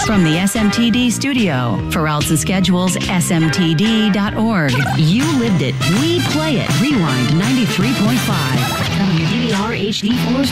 From the SMTD studio, for routes and schedules, smtd.org. You lived it. We play it. Rewind 93.5. WDVR HD4's